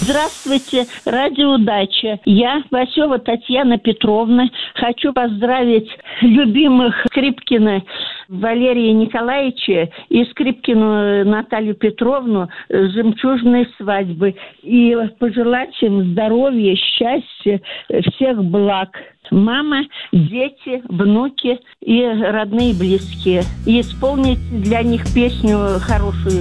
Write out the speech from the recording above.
Здравствуйте, радио «Удача». Я, Васева Татьяна Петровна. Хочу поздравить любимых Скрипкина Валерия Николаевича и Скрипкину Наталью Петровну с жемчужной свадьбы. И пожелать им здоровья, счастья, всех благ. Мама, дети, внуки и родные близкие. И исполнить для них песню хорошую.